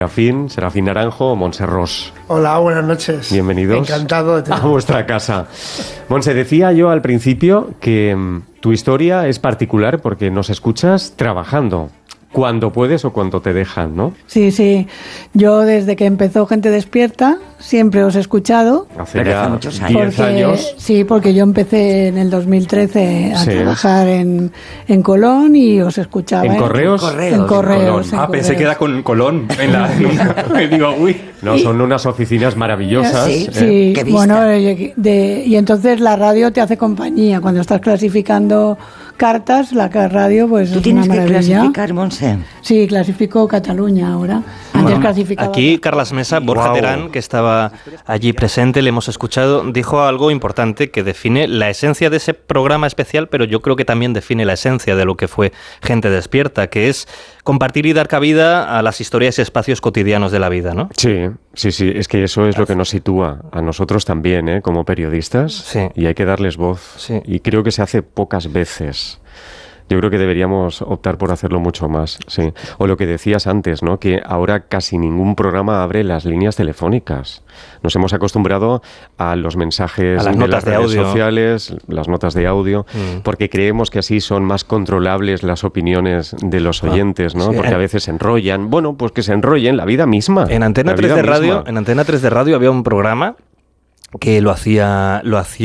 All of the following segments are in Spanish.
Serafín Naranjo, Montse Ros. Hola, buenas noches. Bienvenidos. Encantado de tener a vuestra casa. Montse, decía yo al principio que tu historia es particular porque nos escuchas trabajando. Cuando puedes o cuando te dejan, ¿no? Sí. Yo desde que empezó Gente Despierta siempre os he escuchado. Hace ya muchos años. 10 años. Sí, porque yo empecé en el 2013 a trabajar en Colón y os escuchaba. ¿En Correos? En Correos. Pensé que era con Colón. Digo, uy. No, son unas oficinas maravillosas. Sí. Bueno, y entonces la radio te hace compañía. Cuando estás clasificando cartas, la radio pues es una maravilla. ¿Tú tienes que clasificar, Montse? Sí, clasifico Cataluña ahora. Antes clasificaba. Aquí Carles Mesa, Borja Terán, que estaba allí presente, le hemos escuchado, dijo algo importante que define la esencia de ese programa especial, pero yo creo que también define la esencia de lo que fue Gente Despierta, que es compartir y dar cabida a las historias y espacios cotidianos de la vida, ¿no? Sí, es que eso es lo que nos sitúa a nosotros también, como periodistas, y hay que darles voz. Sí. Y creo que se hace pocas veces. Yo creo que deberíamos optar por hacerlo mucho más, sí. O lo que decías antes, ¿no? Que ahora casi ningún programa abre las líneas telefónicas. Nos hemos acostumbrado a los mensajes de las redes sociales, las notas de audio, porque creemos que así son más controlables las opiniones de los oyentes, ¿no? Sí. Porque a veces se enrollan. Bueno, pues que se enrollen la vida misma. En Antena 3 de radio, había un programa que lo hacía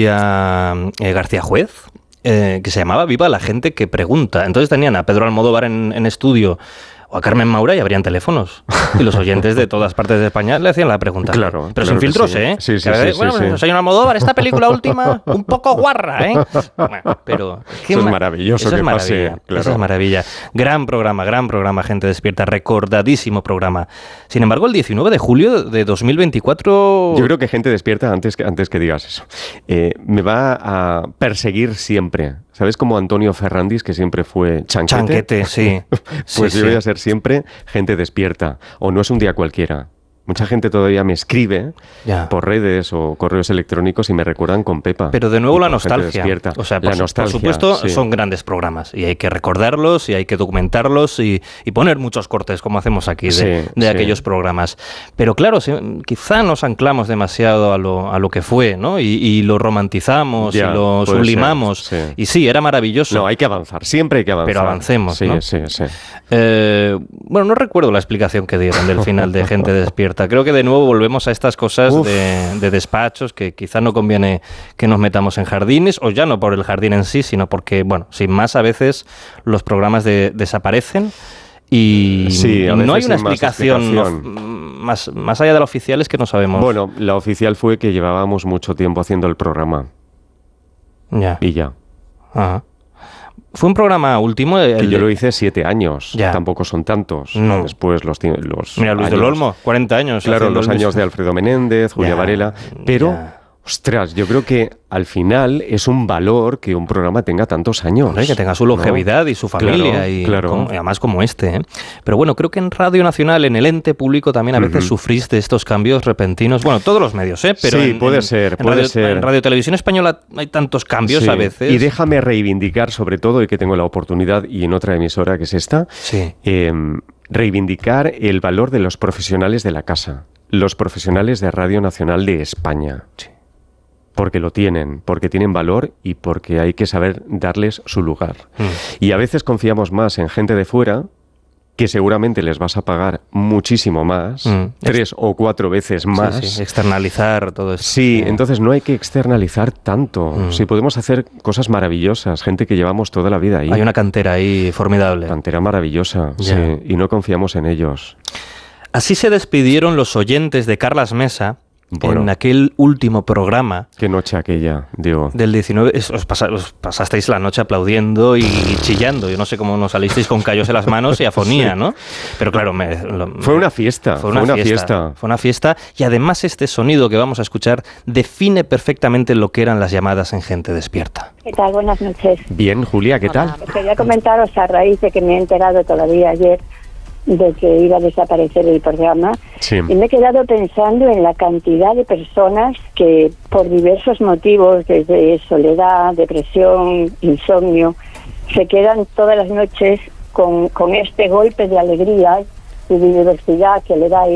García Juez, que se llamaba Viva la gente que pregunta. Entonces tenían a Pedro Almodóvar en estudio o a Carmen Maura y abrían teléfonos. Y los oyentes de todas partes de España le hacían la pregunta. Claro. Pero sin filtros, sí. ¿eh? Sí. Bueno, señor Almodóvar, esta película última, un poco guarra, ¿eh? Bueno, pero... Eso es maravilloso que pase. Claro. Eso es maravilla. Gran programa, Gente Despierta. Recordadísimo programa. Sin embargo, el 19 de julio de 2024... Yo creo que Gente Despierta, antes que digas eso, me va a perseguir siempre. ¿Sabes? Como Antonio Ferrandis, que siempre fue chanquete. Chanquete, sí. Pues yo voy a ser siempre Gente Despierta. O No es un día cualquiera. Mucha gente todavía me escribe por redes o correos electrónicos y me recuerdan con Pepa. Pero de nuevo la nostalgia. O sea, por supuesto, son grandes programas y hay que recordarlos y hay que documentarlos y poner muchos cortes, como hacemos aquí, de aquellos programas. Pero claro, quizá nos anclamos demasiado a lo que fue, ¿no? Y lo romantizamos y lo sublimamos. Ser, y sí, era maravilloso. No, hay que avanzar, siempre hay que avanzar. Pero avancemos, ¿no? Sí. Bueno, no recuerdo la explicación que dieron del final de Gente Despierta. Creo que de nuevo volvemos a estas cosas de despachos que quizá no conviene que nos metamos en jardines, o ya no por el jardín en sí, sino porque, bueno, sin más, a veces los programas desaparecen y no hay una explicación más allá de la oficial, es que no sabemos. Bueno, la oficial fue que llevábamos mucho tiempo haciendo el programa. Y ya. Ajá. Fue un programa último... que yo lo hice 7 años. Tampoco son tantos. No. Después los Mira, Luis del Olmo, 40 años. Claro, los años de Alfredo Menéndez, Julia Varela. Pero, ostras, yo creo que al final es un valor que un programa tenga tantos años. Que tenga su longevidad y su familia. Y además como este. Pero bueno, creo que en Radio Nacional, en el ente público, también a veces sufrís de estos cambios repentinos. Bueno, todos los medios, Pero sí, puede ser. En Radio Televisión Española hay tantos cambios a veces. Y déjame reivindicar, sobre todo, y que tengo la oportunidad, y en otra emisora que es esta, reivindicar el valor de los profesionales de la casa. Los profesionales de Radio Nacional de España. Sí. Porque lo tienen, porque tienen valor y porque hay que saber darles su lugar. Y a veces confiamos más en gente de fuera, que seguramente les vas a pagar muchísimo más, 3 o 4 veces más. Sí, externalizar todo esto. Sí, entonces no hay que externalizar tanto. Sí, podemos hacer cosas maravillosas, gente que llevamos toda la vida ahí. Hay una cantera ahí formidable. Cantera maravillosa, y no confiamos en ellos. Así se despidieron los oyentes de Carles Mesa. Bueno, en aquel último programa. ¿Qué noche aquella, Diego? Del 19. Os pasasteis la noche aplaudiendo y chillando. Yo no sé cómo nos salisteis con callos en las manos y afonía, ¿no? Pero claro, fue una fiesta. Fue una fiesta. Y además este sonido que vamos a escuchar define perfectamente lo que eran las llamadas en Gente Despierta. ¿Qué tal? Buenas noches. Bien, Julia, ¿qué tal? Quería comentaros a raíz de que me he enterado todavía ayer de que iba a desaparecer el programa, y me he quedado pensando en la cantidad de personas que por diversos motivos, desde soledad, depresión, insomnio, se quedan todas las noches con este golpe de alegría biodiversidad que le da